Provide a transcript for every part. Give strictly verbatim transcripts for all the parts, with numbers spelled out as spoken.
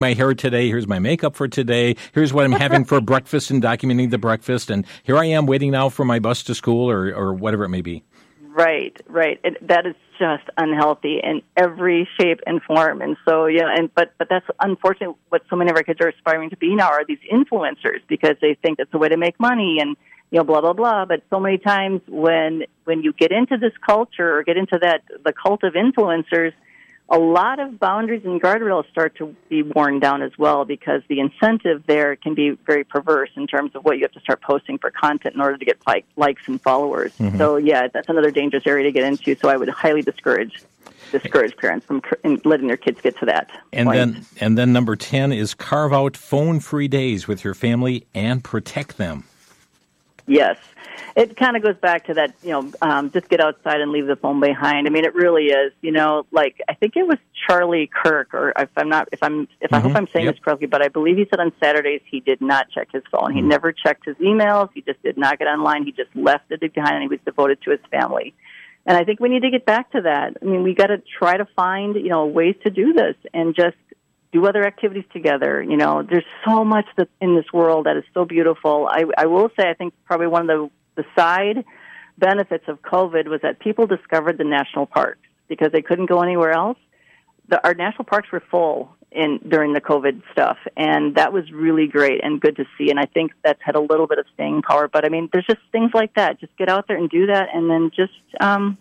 my hair today. Here's my makeup for today. Here's what I'm having for breakfast and documenting the breakfast. And here I am waiting now for my bus to school or, or whatever it may be. Right, right. It, that is just unhealthy in every shape and form. And so, yeah, and but but that's unfortunately what so many of our kids are aspiring to be now are these influencers because they think that's the way to make money and, you know, blah, blah, blah. But so many times when when you get into this culture or get into that, the cult of influencers, a lot of boundaries and guardrails start to be worn down as well because the incentive there can be very perverse in terms of what you have to start posting for content in order to get like, likes and followers. Mm-hmm. So, yeah, that's another dangerous area to get into. So I would highly discourage discourage parents from letting their kids get to that and point. Then, and then number ten is carve out phone-free days with your family and protect them. Yes. It kind of goes back to that, you know, um, just get outside and leave the phone behind. I mean, it really is, you know, like I think it was Charlie Kirk, or if I'm not, if I'm, if mm-hmm. I hope I'm saying yep. this correctly, but I believe he said on Saturdays he did not check his phone. He mm-hmm. never checked his emails. He just did not get online. He just left it behind, and he was devoted to his family. And I think we need to get back to that. I mean, we got to try to find, you know, ways to do this and just do other activities together. You know, there's so much that in this world that is so beautiful. I, I will say, I think probably one of the The side benefits of COVID was that people discovered the national parks because they couldn't go anywhere else. The, our national parks were full in during the COVID stuff, and that was really great and good to see. And I think that's had a little bit of staying power. But I mean, there's just things like that. Just get out there and do that, and then just um,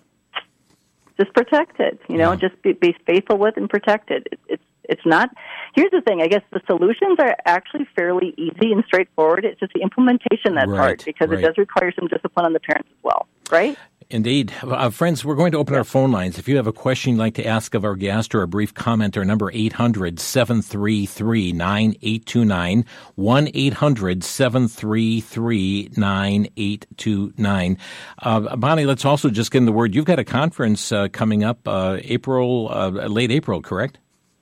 just protect it. You know, yeah. just be, be faithful with and protect it. it it's It's not. Here's the thing. I guess the solutions are actually fairly easy and straightforward. It's just the implementation that's right, hard because right. it does require some discipline on the parents as well, right? Indeed. Uh, friends, we're going to open our phone lines. If you have a question you'd like to ask of our guest or a brief comment, our number eight hundred, seven three three, nine eight two nine, one eight hundred, seven three three, nine eight two nine. Uh, Bonnie, let's also just get in the word. You've got a conference uh, coming up uh, April, uh, late April, correct?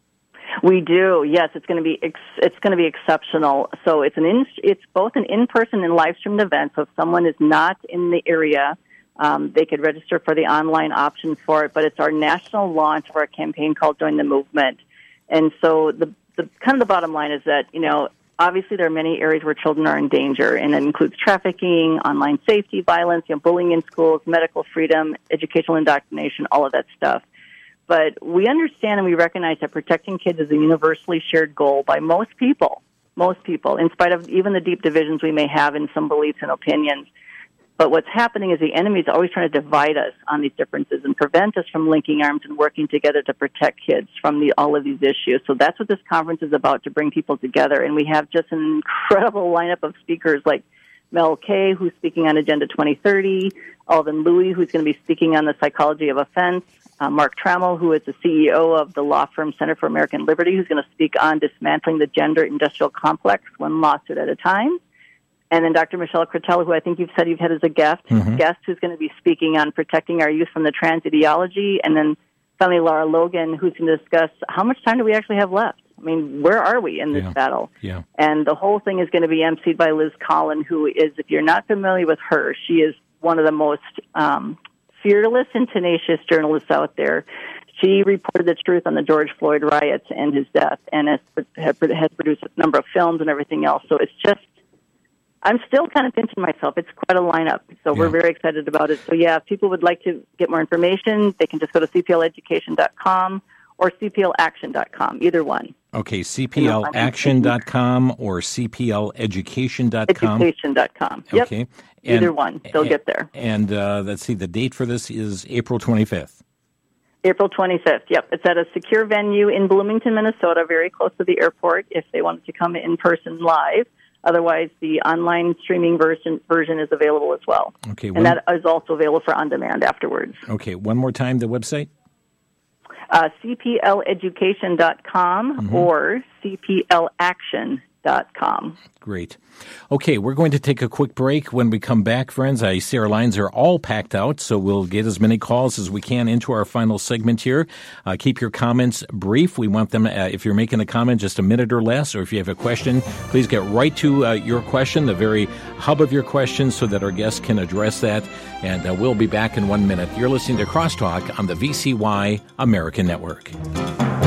We do. Yes, it's going to be ex- it's going to be exceptional. So it's an in- it's both an in-person and live-streamed event. So if someone is not in the area, um, they could register for the online option for it. But it's our national launch of our campaign called Join the Movement. And so the the kind of the bottom line is that, you know, obviously there are many areas where children are in danger, and that includes trafficking, online safety, violence, you know, bullying in schools, medical freedom, educational indoctrination, all of that stuff. But we understand and we recognize that protecting kids is a universally shared goal by most people, most people, in spite of even the deep divisions we may have in some beliefs and opinions. But what's happening is the enemy is always trying to divide us on these differences and prevent us from linking arms and working together to protect kids from the, all of these issues. So that's what this conference is about, to bring people together. And we have just an incredible lineup of speakers like Mel Kay, who's speaking on Agenda twenty thirty, Alvin Louie, who's going to be speaking on the psychology of offense, uh, Mark Trammell, who is the C E O of the law firm Center for American Liberty, who's going to speak on dismantling the gender industrial complex one lawsuit at a time, and then Doctor Michelle Cretella, who I think you've said you've had as a guest, mm-hmm. guest who's going to be speaking on protecting our youth from the trans ideology, and then finally Laura Logan, who's going to discuss how much time do we actually have left. I mean, where are we in this yeah. battle? Yeah. And the whole thing is going to be emceed by Liz Collin, who is, if you're not familiar with her, she is one of the most um, fearless and tenacious journalists out there. She reported the truth on the George Floyd riots and his death, and has, has produced a number of films and everything else. So it's just, I'm still kind of pinching myself. It's quite a lineup, so yeah. we're very excited about it. So, yeah, if people would like to get more information, they can just go to c p l education dot com or c p l action dot com, either one. Okay, c p l action dot com or c p l education dot com. education dot com. Yep. Okay. And, either one. They'll and, get there. And uh, let's see, the date for this is April twenty-fifth. April twenty-fifth, yep. It's at a secure venue in Bloomington, Minnesota, very close to the airport, if they wanted to come in person live. Otherwise, the online streaming version version is available as well. Okay. And that is also available for on-demand afterwards. Okay. One more time, the website? Uh, c p l education dot com mm-hmm. or c p l action dot com. Great. Okay, we're going to take a quick break. When we come back, friends, I see our lines are all packed out, so we'll get as many calls as we can into our final segment here. Uh, keep your comments brief. We want them, uh, if you're making a comment, just a minute or less, or if you have a question, please get right to uh, your question, the very hub of your question, so that our guests can address that. And uh, we'll be back in one minute. You're listening to Crosstalk on the V C Y American Network.